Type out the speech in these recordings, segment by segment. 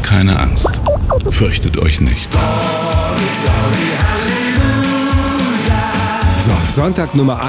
keine Angst. Fürchtet euch nicht. So, Sonntag Nummer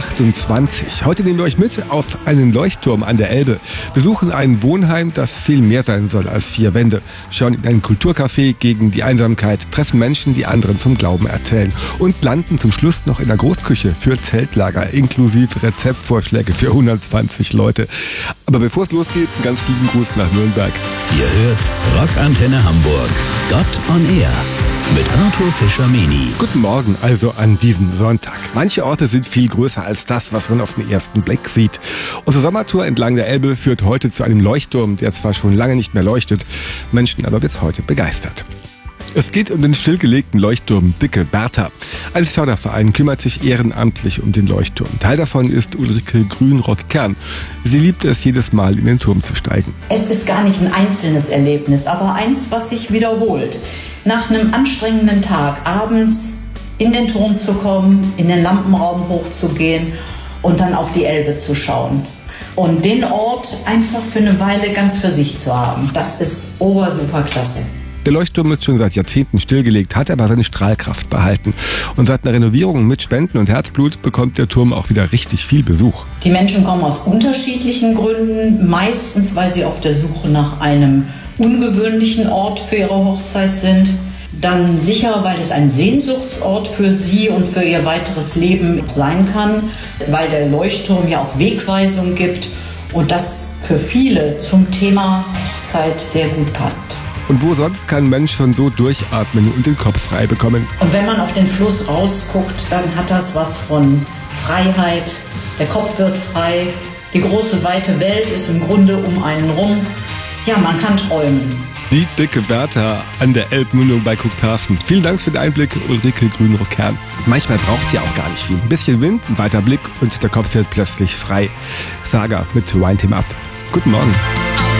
28. Heute nehmen wir euch mit auf einen Leuchtturm an der Elbe, besuchen ein Wohnheim, das viel mehr sein soll als 4 Wände, schauen in ein Kulturcafé gegen die Einsamkeit, treffen Menschen, die anderen vom Glauben erzählen und landen zum Schluss noch in der Großküche für Zeltlager, inklusive Rezeptvorschläge für 120 Leute. Aber bevor es losgeht, einen ganz lieben Gruß nach Nürnberg. Ihr hört Rockantenne Hamburg. Gott on Air. Mit Arthur Fischer-Meni. Guten Morgen also an diesem Sonntag. Manche Orte sind viel größer als das, was man auf den ersten Blick sieht. Unsere Sommertour entlang der Elbe führt heute zu einem Leuchtturm, der zwar schon lange nicht mehr leuchtet, Menschen aber bis heute begeistert. Es geht um den stillgelegten Leuchtturm Dicke Bertha. Ein Förderverein kümmert sich ehrenamtlich um den Leuchtturm. Teil davon ist Ulrike Grünrock-Kern. Sie liebt es, jedes Mal in den Turm zu steigen. Es ist gar nicht ein einzelnes Erlebnis, aber eins, was sich wiederholt. Nach einem anstrengenden Tag abends in den Turm zu kommen, in den Lampenraum hochzugehen und dann auf die Elbe zu schauen. Und den Ort einfach für eine Weile ganz für sich zu haben, das ist obersuper klasse. Der Leuchtturm ist schon seit Jahrzehnten stillgelegt, hat aber seine Strahlkraft behalten. Und seit einer Renovierung mit Spenden und Herzblut bekommt der Turm auch wieder richtig viel Besuch. Die Menschen kommen aus unterschiedlichen Gründen, meistens weil sie auf der Suche nach einem ungewöhnlichen Ort für ihre Hochzeit sind. Dann sicher, weil es ein Sehnsuchtsort für sie und für ihr weiteres Leben sein kann, weil der Leuchtturm ja auch Wegweisung gibt und das für viele zum Thema Hochzeit sehr gut passt. Und wo sonst kann ein Mensch schon so durchatmen und den Kopf frei bekommen? Und wenn man auf den Fluss rausguckt, dann hat das was von Freiheit. Der Kopf wird frei. Die große, weite Welt ist im Grunde um einen rum. Ja, man kann träumen. Die Dicke Bertha an der Elbmündung bei Cuxhaven. Vielen Dank für den Einblick, Ulrike Grünrock-Kern. Manchmal braucht ihr auch gar nicht viel. Ein bisschen Wind, ein weiter Blick und der Kopf wird plötzlich frei. Saga mit Wind Him Up. Guten Morgen.